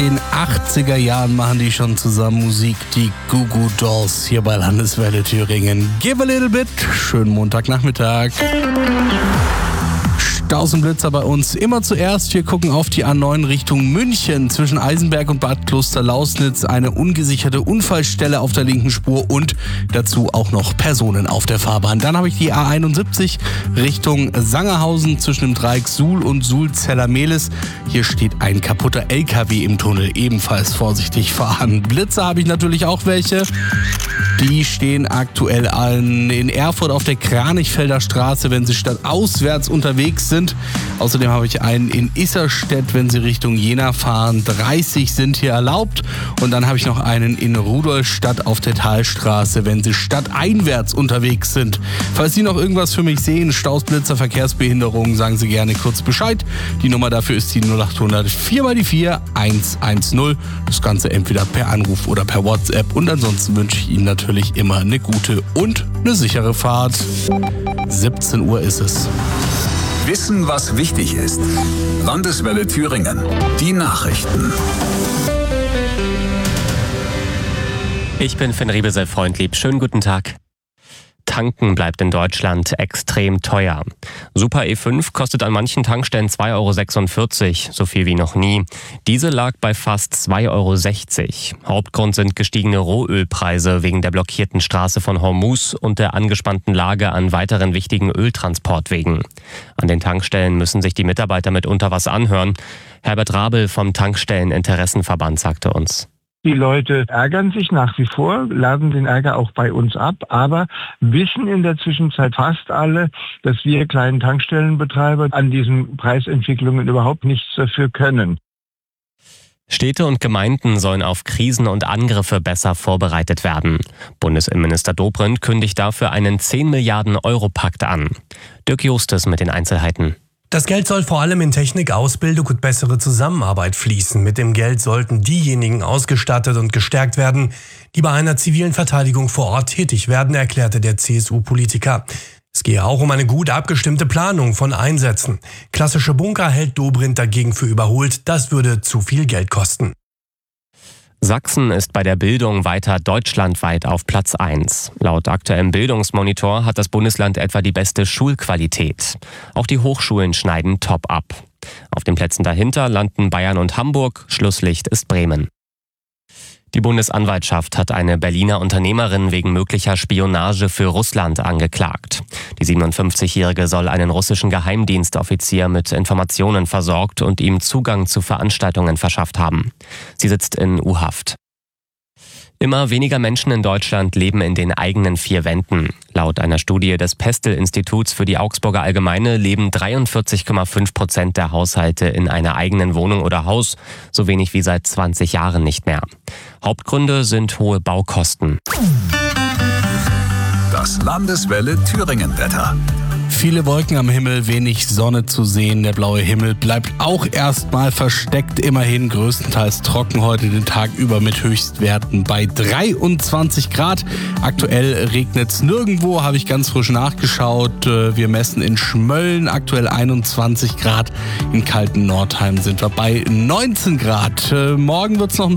den 80er Jahren machen die schon zusammen Musik, die Goo Goo Dolls hier bei Landeswelle Thüringen. Give a little bit. Schönen Montagnachmittag. Staus und Blitzer bei uns immer zuerst. Wir gucken auf die A9 Richtung München. Zwischen Eisenberg und Bad Kloster-Lausnitz eine ungesicherte Unfallstelle auf der linken Spur und dazu auch noch Personen auf der Fahrbahn. Dann habe ich die A71 Richtung Sangerhausen zwischen dem Dreieck Suhl und Suhl-Zellermehlis. Hier steht ein kaputter LKW im Tunnel. Ebenfalls vorsichtig fahren. Blitzer habe ich natürlich auch welche. Die stehen aktuell in Erfurt auf der Kranichfelder Straße, wenn Sie stadtauswärts unterwegs sind. Außerdem habe ich einen in Isserstedt, wenn Sie Richtung Jena fahren. 30 sind hier erlaubt. Und dann habe ich noch einen in Rudolstadt auf der Talstraße, wenn Sie stadteinwärts unterwegs sind. Falls Sie noch irgendwas für mich sehen, Staus, Blitzer, Verkehrsbehinderungen, sagen Sie gerne kurz Bescheid. Die Nummer dafür ist die 0800 4x4 110. Das Ganze entweder per Anruf oder per WhatsApp. Und ansonsten wünsche ich Ihnen natürlich immer eine gute und eine sichere Fahrt. 17 Uhr ist es. Wissen, was wichtig ist. Landeswelle Thüringen. Die Nachrichten. Ich bin Finn Riebesel-Freundlieb. Schönen guten Tag. Tanken bleibt in Deutschland extrem teuer. Super E5 kostet an manchen Tankstellen 2,46 €, so viel wie noch nie. Diesel lag bei fast 2,60 €. Hauptgrund sind gestiegene Rohölpreise wegen der blockierten Straße von Hormuz und der angespannten Lage an weiteren wichtigen Öltransportwegen. An den Tankstellen müssen sich die Mitarbeiter mitunter was anhören. Herbert Rabel vom Tankstelleninteressenverband sagte uns: Die Leute ärgern sich nach wie vor, laden den Ärger auch bei uns ab, aber wissen in der Zwischenzeit fast alle, dass wir kleinen Tankstellenbetreiber an diesen Preisentwicklungen überhaupt nichts dafür können. Städte und Gemeinden sollen auf Krisen und Angriffe besser vorbereitet werden. Bundesinnenminister Dobrindt kündigt dafür einen 10 Milliarden Euro Pakt an. Dirk Justus mit den Einzelheiten. Das Geld soll vor allem in Technik, Ausbildung und bessere Zusammenarbeit fließen. Mit dem Geld sollten diejenigen ausgestattet und gestärkt werden, die bei einer zivilen Verteidigung vor Ort tätig werden, erklärte der CSU-Politiker. Es gehe auch um eine gut abgestimmte Planung von Einsätzen. Klassische Bunker hält Dobrindt dagegen für überholt. Das würde zu viel Geld kosten. Sachsen ist bei der Bildung weiter deutschlandweit auf Platz 1. Laut aktuellem Bildungsmonitor hat das Bundesland etwa die beste Schulqualität. Auch die Hochschulen schneiden top ab. Auf den Plätzen dahinter landen Bayern und Hamburg, Schlusslicht ist Bremen. Die Bundesanwaltschaft hat eine Berliner Unternehmerin wegen möglicher Spionage für Russland angeklagt. Die 57-Jährige soll einen russischen Geheimdienstoffizier mit Informationen versorgt und ihm Zugang zu Veranstaltungen verschafft haben. Sie sitzt in U-Haft. Immer weniger Menschen in Deutschland leben in den eigenen 4 Wänden. Laut einer Studie des Pestel-Instituts für die Augsburger Allgemeine leben 43,5% der Haushalte in einer eigenen Wohnung oder Haus, so wenig wie seit 20 Jahren nicht mehr. Hauptgründe sind hohe Baukosten. Das Landeswelle Thüringen-Wetter. Viele Wolken am Himmel, wenig Sonne zu sehen. Der blaue Himmel bleibt auch erstmal versteckt. Immerhin größtenteils trocken heute den Tag über mit Höchstwerten bei 23 Grad. Aktuell regnet es nirgendwo, habe ich ganz frisch nachgeschaut. Wir messen in Schmölln aktuell 21 Grad. In kalten Nordheim sind wir bei 19 Grad. Morgen wird es noch ein